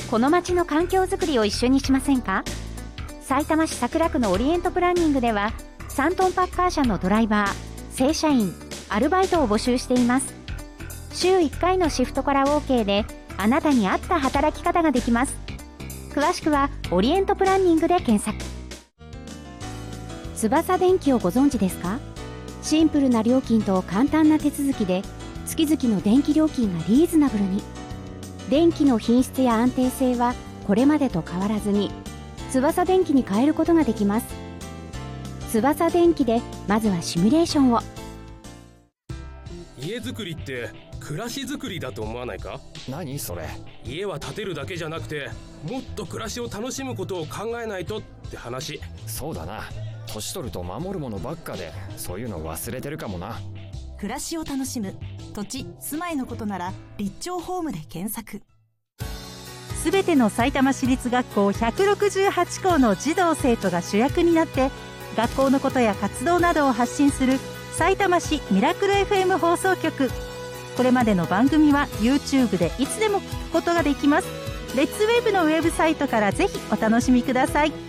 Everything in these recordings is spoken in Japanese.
この街の環境づくりを一緒にしませんか？さいたま市桜区のオリエントプランニングでは3トンパッカー車のドライバー、正社員、アルバイトを募集しています。週1回のシフトから OK であなたに合った働き方ができます。詳しくはオリエントプランニングで検索。翼電機をご存知ですか？シンプルな料金と簡単な手続きで月々の電気料金がリーズナブルに。電気の品質や安定性はこれまでと変わらずに翼電機に変えることができます。翼電機でまずはシミュレーションを。 家づくりって暮らしづくりだと思わないか？ 何それ？ 家は建てるだけじゃなくてもっと暮らしを楽しむことを考えないとって話。 そうだな、年取ると守るものばっかでそういうの忘れてるかもな。 暮らしを楽しむ土地・住まいのことなら立町ホームで検索。 すべてのさいたま市立学校168校の児童生徒が主役になって学校のことや活動などを発信するさいたま市ミラクル FM 放送局。これまでの番組は YouTube でいつでも聞くことができます。レッツウェブのウェブサイトからぜひお楽しみください。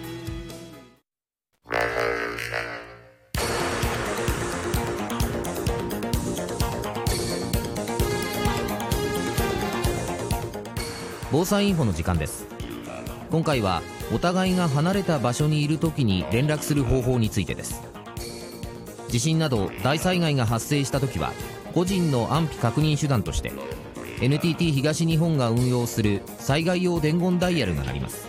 防災インフォの時間です。今回はお互いが離れた場所にいるときに連絡する方法についてです。地震など大災害が発生したときは個人の安否確認手段として NTT 東日本が運用する災害用伝言ダイヤルがあります。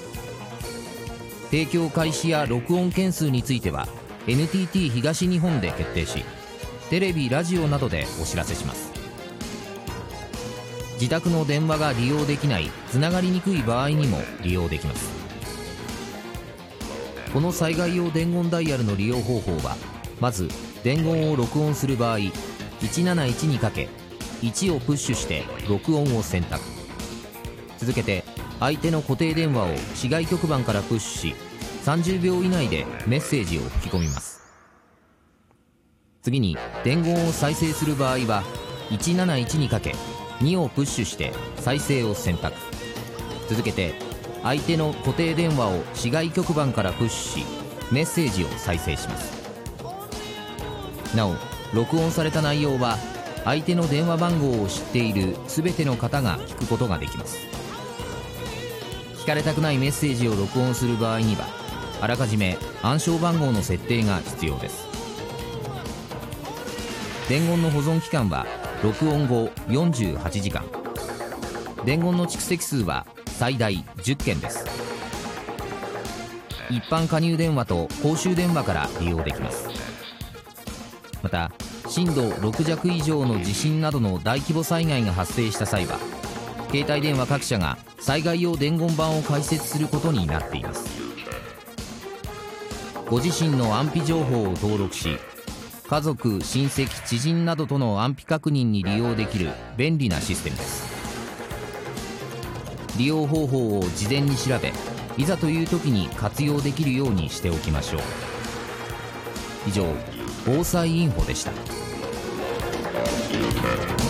提供開始や録音件数については NTT 東日本で決定し、テレビ・ラジオなどでお知らせします。自宅の電話が利用できない、つながりにくい場合にも利用できます。この災害用伝言ダイヤルの利用方法は、まず伝言を録音する場合、171にかけ1をプッシュして録音を選択。続けて相手の固定電話を市外局番からプッシュし、30秒以内でメッセージを吹き込みます。次に伝言を再生する場合は171にかけ2をプッシュして再生を選択。続けて相手の固定電話を市外局番からプッシュし、メッセージを再生します。なお録音された内容は相手の電話番号を知っている全ての方が聞くことができます。聞かれたくないメッセージを録音する場合にはあらかじめ暗証番号の設定が必要です。伝言の保存期間は録音後48時間。伝言の蓄積数は最大10件です。一般加入電話と公衆電話から利用できます。また震度6弱以上の地震などの大規模災害が発生した際は携帯電話各社が災害用伝言板を開設することになっています。ご自身の安否情報を登録し、家族、親戚、知人などとの安否確認に利用できる便利なシステムです。利用方法を事前に調べ、いざという時に活用できるようにしておきましょう。以上、防災インフォでした。